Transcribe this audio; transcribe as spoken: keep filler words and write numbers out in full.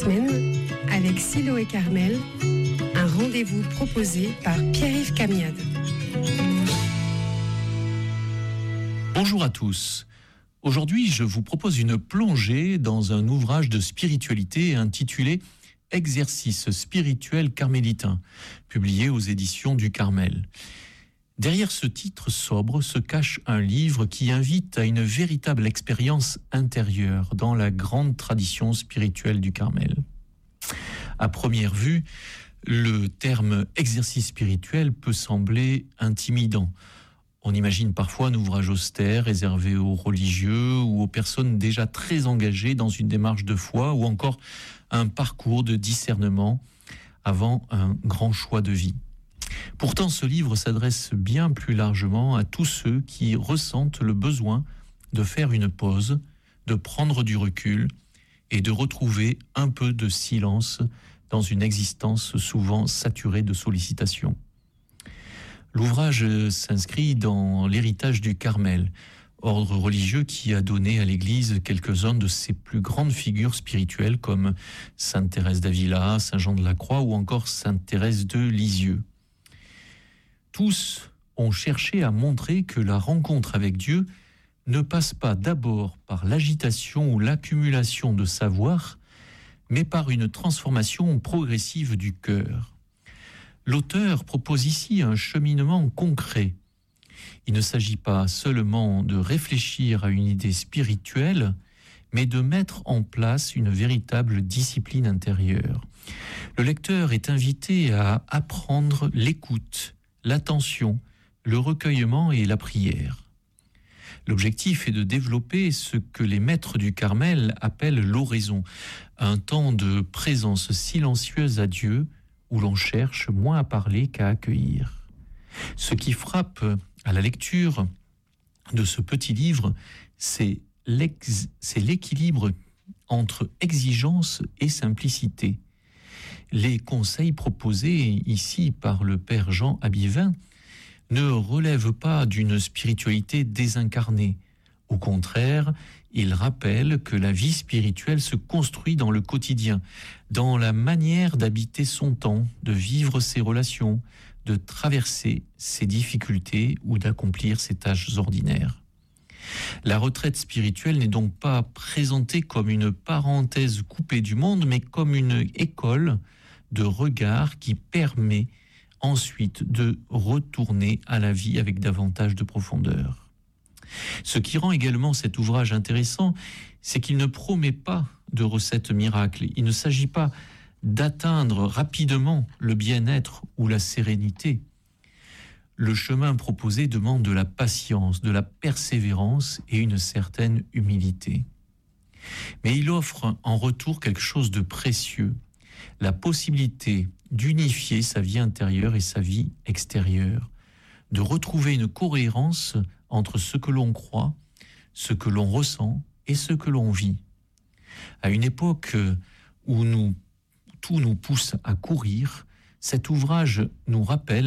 semaine, avec Siloé Carmel, un rendez-vous proposé par Pierre-Yves Camiade. Bonjour à tous. Aujourd'hui, je vous propose une plongée dans un ouvrage de spiritualité intitulé « Exercice spirituel carmélitain », publié aux éditions du Carmel. Derrière ce titre sobre se cache un livre qui invite à une véritable expérience intérieure dans la grande tradition spirituelle du Carmel. À première vue, le terme « exercice spirituel » peut sembler intimidant. On imagine parfois un ouvrage austère réservé aux religieux ou aux personnes déjà très engagées dans une démarche de foi ou encore un parcours de discernement avant un grand choix de vie. Pourtant, ce livre s'adresse bien plus largement à tous ceux qui ressentent le besoin de faire une pause, de prendre du recul et de retrouver un peu de silence dans une existence souvent saturée de sollicitations. L'ouvrage s'inscrit dans l'héritage du Carmel, ordre religieux qui a donné à l'Église quelques-uns de ses plus grandes figures spirituelles comme Sainte Thérèse d'Avila, Saint Jean de la Croix ou encore Sainte Thérèse de Lisieux. Tous ont cherché à montrer que la rencontre avec Dieu ne passe pas d'abord par l'agitation ou l'accumulation de savoir, mais par une transformation progressive du cœur. L'auteur propose ici un cheminement concret. Il ne s'agit pas seulement de réfléchir à une idée spirituelle, mais de mettre en place une véritable discipline intérieure. Le lecteur est invité à apprendre l'écoute, l'attention, le recueillement et la prière. L'objectif est de développer ce que les maîtres du Carmel appellent l'oraison, un temps de présence silencieuse à Dieu, où l'on cherche moins à parler qu'à accueillir. Ce qui frappe à la lecture de ce petit livre, c'est, l'ex, c'est l'équilibre entre exigence et simplicité. Les conseils proposés ici par le père Jean Abivin ne relèvent pas d'une spiritualité désincarnée. Au contraire, il rappelle que la vie spirituelle se construit dans le quotidien, dans la manière d'habiter son temps, de vivre ses relations, de traverser ses difficultés ou d'accomplir ses tâches ordinaires. La retraite spirituelle n'est donc pas présentée comme une parenthèse coupée du monde, mais comme une école de regard qui permet ensuite de retourner à la vie avec davantage de profondeur. Ce qui rend également cet ouvrage intéressant, c'est qu'il ne promet pas de recettes miracles. Il ne s'agit pas d'atteindre rapidement le bien-être ou la sérénité. Le chemin proposé demande de la patience, de la persévérance et une certaine humilité. Mais il offre en retour quelque chose de précieux, la possibilité d'unifier sa vie intérieure et sa vie extérieure, de retrouver une cohérence entre ce que l'on croit, ce que l'on ressent et ce que l'on vit. À une époque où nous, tout nous pousse à courir, cet ouvrage nous rappelle